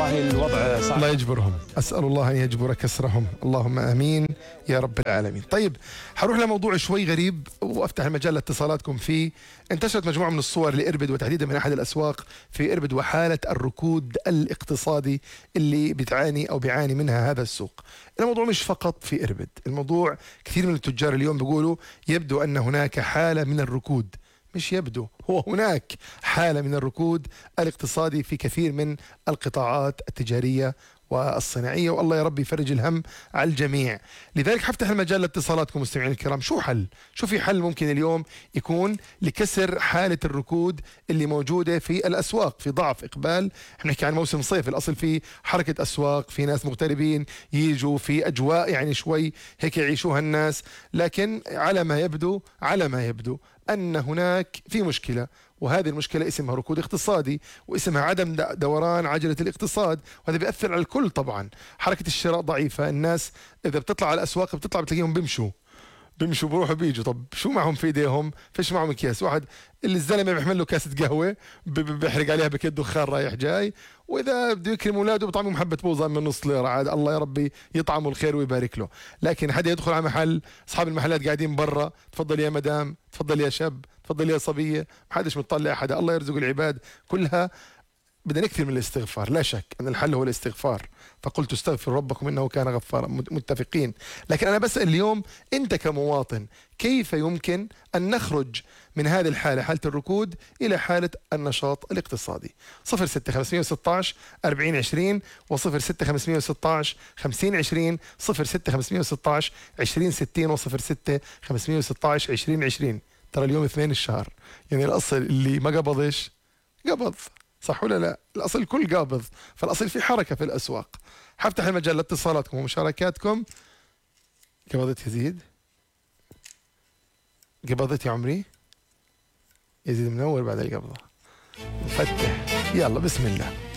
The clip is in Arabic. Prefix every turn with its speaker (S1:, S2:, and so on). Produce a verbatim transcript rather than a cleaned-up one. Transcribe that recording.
S1: والله الوضع صعب.
S2: الله يجبرهم، أسأل الله أن يجبر كسرهم، اللهم آمين يا رب العالمين. طيب حروح لموضوع شوي غريب وأفتح المجال لاتصالاتكم فيه. انتشرت مجموعة من الصور لإربد وتحديدا من أحد الأسواق في إربد وحالة الركود الاقتصادي اللي بتعاني أو بيعاني منها هذا السوق. الموضوع مش فقط في إربد، الموضوع كثير من التجار اليوم بيقولوا يبدو أن هناك حالة من الركود، مش يبدو، هو هناك حالة من الركود الاقتصادي في كثير من القطاعات التجارية والصناعية، والله يا رب يفرج الهم على الجميع. لذلك حفتح المجال لاتصالاتكم مستمعين الكرام. شو حل؟ شو في حل ممكن اليوم يكون لكسر حالة الركود اللي موجودة في الأسواق، في ضعف إقبال؟ احنا نحكي عن موسم صيف، الأصل في حركة أسواق، في ناس مغتربين يجوا، في أجواء يعني شوي هيك يعيشوها الناس، لكن على ما يبدو على ما يبدو أن هناك في مشكلة، وهذه المشكلة اسمها ركود اقتصادي، واسمها عدم دوران عجلة الاقتصاد، وهذا بيأثر على الكل طبعا. حركة الشراء ضعيفة، الناس إذا بتطلع على الأسواق بتطلع بتلاقيهم بيمشوا بيمشوا بروحوا بيجوا. طب شو معهم في ايديهم؟ فيش معهم اكياس. واحد اللي الزلمه بيحمل له كاسه قهوه بيحرق عليها بكد دخان رايح جاي، واذا بده يكرم اولاده بيطعمهم حبه بوظه من نص ليره، عاد الله يا ربي يطعمه الخير ويبارك له. لكن حدا يدخل على محل، اصحاب المحلات قاعدين برا، تفضل يا مدام، تفضل يا شاب، تفضل يا صبيه، ما حدش مطلع حدا. الله يرزق العباد كلها. بدنا نكثر من الاستغفار، لا شك أن الحل هو الاستغفار، فقلت استغفر ربكم إنه كان غفارا، متفقين. لكن أنا بسأل اليوم أنت كمواطن، كيف يمكن أن نخرج من هذه الحالة، حالة الركود، إلى حالة النشاط الاقتصادي؟ صفر ستة خمسمية وستاش أربعين عشرين وصفر ستة خمسمية وستاش خمسين عشرين، صفر ستة خمسمية وستاش عشرين ستين وصفر ستة خمسمية وستاش عشرين عشرين. ترى اليوم اثنين الشهر، يعني الأصل اللي ما قبضش قبض، صح ولا لا؟ الأصل الكل قابض، فالأصل في حركة في الأسواق. حفتح المجال لاتصالاتكم ومشاركاتكم. قبضت يزيد؟ قبضت يا عمري؟ يزيد منور بعد القبضة. نفتح، يلا بسم الله.